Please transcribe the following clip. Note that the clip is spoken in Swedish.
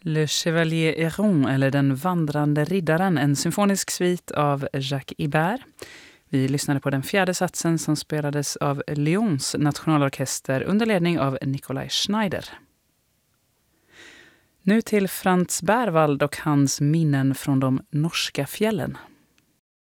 Le Chevalier Errant, eller Den vandrande riddaren, en symfonisk svit av Jacques Ibert. Vi lyssnade på den fjärde satsen som spelades av Lyons nationalorkester under ledning av Nikolaj Schneider. Nu till Frans Berwald och hans minnen från de norska fjällen.